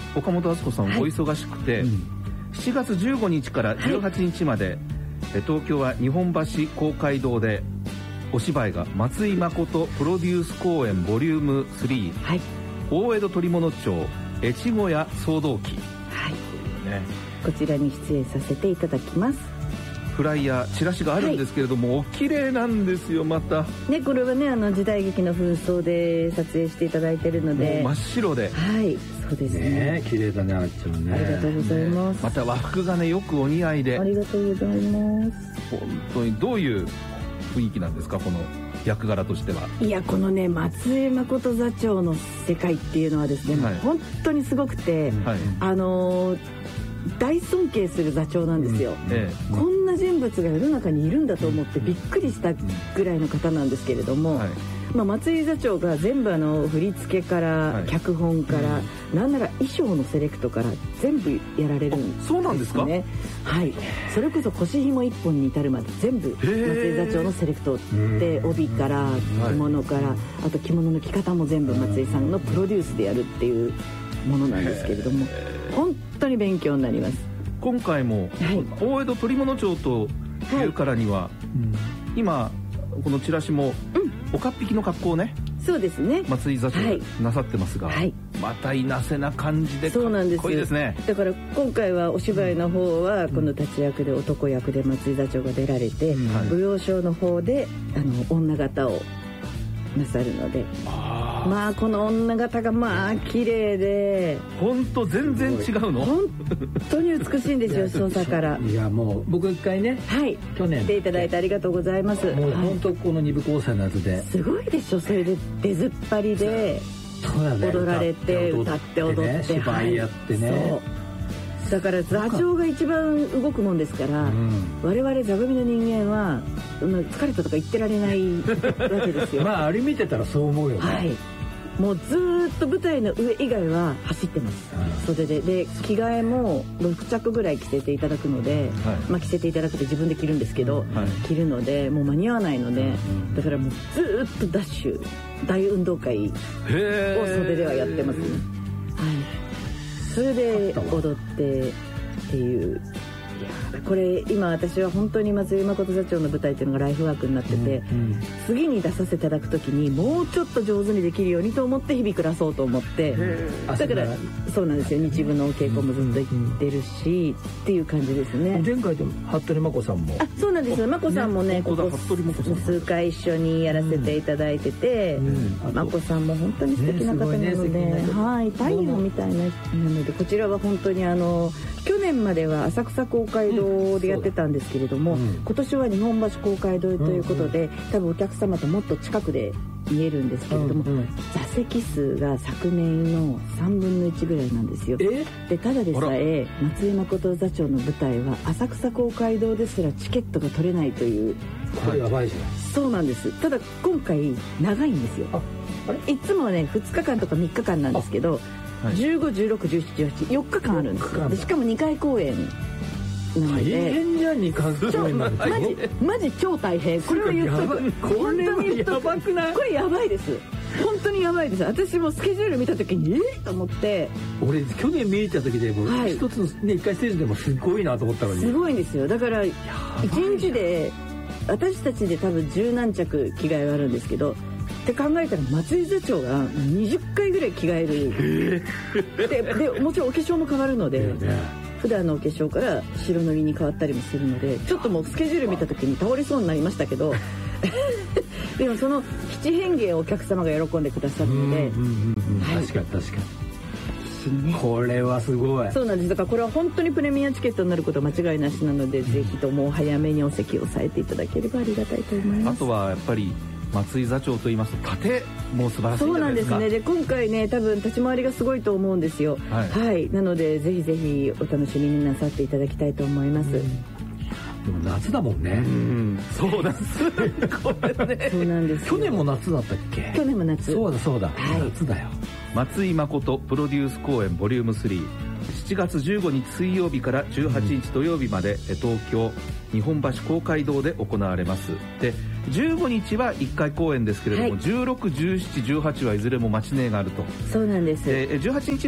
岡本敦子さん、お忙しくて、7月15日から18日まで、東京は日本橋公会堂でお芝居が松井誠プロデュース公演ボリューム3、大江戸鳥物町越後屋騒動記、 こちらに出演させていただきます。 フライヤーチラシがあるんですけれども、お綺麗なんですよ。またね、これはね時代劇の紛争で撮影していただいてるので、 もう真っ白で、 そうですね。 綺麗だね、あっちゃんね。 ありがとうございます。 また和服がねよくお似合いで、 ありがとうございます。 本当にどういう雰囲気なんですか、この役柄としては。 いや、このね松井誠座長の世界っていうのはですね、本当にすごくて、大尊敬する座長なんですよ、こんな人物が世の中にいるんだと思ってびっくりしたぐらいの方なんですけれども、松井座長が全部振り付けから脚本から、なんなら衣装のセレクトから全部やられるんですね。 そうなんですか。 それこそ腰紐一本に至るまで全部松井座長のセレクトで、帯から着物から、あと着物の着方も全部松井さんのプロデュースでやるっていうものなんですけれども、本当に勉強になります。 今回も、大江戸鳥物町というからには、今このチラシも、おかっぴきの格好をね、 そうですね、 松井座長なさってますが、またいなせな感じでかっこいいですね。 だから今回はお芝居の方はこの立役で男役で松井座長が出られて、舞踊ショーの方で女方をなさるので、この女方が綺麗で、 本当全然違うの。 本当に美しいんですよ、操作から。 いや、もう僕一回ね、去年来ていただいてありがとうございます。 もう本当この二部構成のやつですごいでしょ。それで出ずっぱりで踊られて、歌って踊って芝居やってね。 だから座長が一番動くもんですから、我々座組の人間は疲れたとか言ってられないわけですよ。 あれ見てたらそう思うよね。 もうずーっと舞台の上以外は走ってます、袖で着替えも6着ぐらい着せていただくので、着せていただくと自分で着るんですけど、着るのでもう間に合わないので、だからもうずーっとダッシュ大運動会を袖ではやってますね。それで踊ってっていう。これ今私は本当に松井誠座長の舞台っていうのがライフワークになってて、次に出させていただく時にもうちょっと上手にできるようにと思って日々暮らそうと思って、だからそうなんですよ。日舞のお稽古もずっと行ってるしっていう感じですね。 前回でも服部真子さんも。 そうなんですよ。真子さんもね、ここ数回一緒にやらせていただいてて、真子さんも本当に素敵な方なので、太陽みたいな人なので、こちらは本当に去年までは浅草公会堂でやってたんですけれども、今年は日本橋公会堂ということで、多分お客様ともっと近くで見えるんですけれども、座席数が昨年の3分の1ぐらいなんですよ。でただでさえ松井誠座長の舞台は浅草公会堂ですらチケットが取れないという。 これやばいじゃない。 そうなんです。ただ今回長いんですよ。いつもはね2日間とか3日間なんですけど、15、16、17、18、4日間あるんですよ。でしかも2回公演なので大変じゃん。2回公演なんてマジ超大変。これは言っとく。 これはやばくない？ これやばいです。本当にやばいです。私もスケジュール見た時にと思って、 俺去年見えた時でも一つね1回ステージでもすごいなと思ったのに。 すごいんですよ。だから1日で私たちで多分10何着着替えがあるんですけど、って考えたら松井座長が20回ぐらい着替える。でもちろんお化粧も変わるので、普段のお化粧から白塗りに変わったりもするので、ちょっともうスケジュール見た時に倒れそうになりましたけどでもその七変化をお客様が喜んでくださるので、 確かにこれはすごい。 そうなんです。だからこれは本当にプレミアチケットになること間違いなしなので、ぜひとも早めにお席を押さえていただければありがたいと思います。 あとはやっぱり松井座長と言いますと盾も素晴らしいんじゃないですか。 そうなんですね。で今回ね多分立ち回りがすごいと思うんですよ。なのでぜひぜひお楽しみになさっていただきたいと思います。 でも夏だもんね。 そうなんです。これね。 そうなんです。 去年も夏だったっけ？ 去年も夏。 そうだ。夏だよ。 松井誠プロデュース公演ボリューム3、7月15日水曜日から18日土曜日まで、東京日本橋公会堂で行われます。で15日は1回公演ですけれども、16、17、18はいずれもマチネーがあると。 そうなんです。 18日の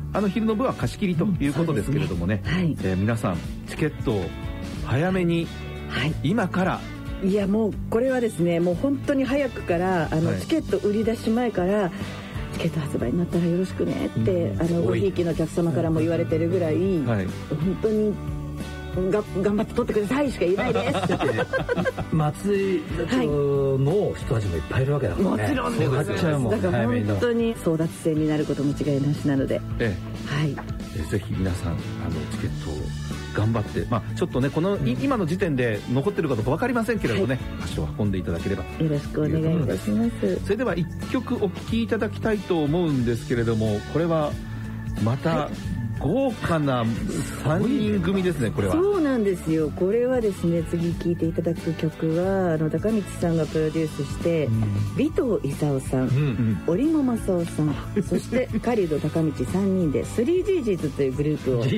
昼の部は貸し切りということですけれどもね、皆さんチケットを早めに、今からいやもうこれはですねもう本当に早くからチケット売り出し前からチケット発売になったらよろしくねって、ごひいきのお客様からも言われてるぐらい、本当に頑張って取ってくださいしか言えないです松井の人たちもいっぱいいるわけだからね。 もちろんでございます。だから本当に争奪戦になることも違いなしなので、 ぜひ皆さんチケットを頑張って、ちょっとねこの今の時点で残ってるかどうか分かりませんけれどもね、足を運んでいただければよろしくお願いいたします。 それでは1曲お聴きいただきたいと思うんですけれども、これはまた豪華な3人組ですね。これはそうなんですよ。これはですね次聴いていただく曲は高道さんがプロデュースして、尾藤勲さん、織茂正夫さんそして狩人高道3人で 3GGs というグループを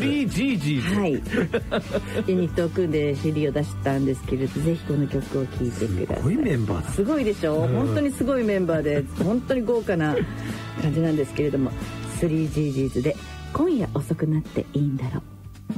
3GGs ユニットを組んで CD を出したんですけれど、ぜひこの曲を聴いてください。 すごいメンバーだ。 すごいでしょ。本当にすごいメンバーで本当に豪華な感じなんですけれども、 3GGs で今夜遅くなっていいんだろう。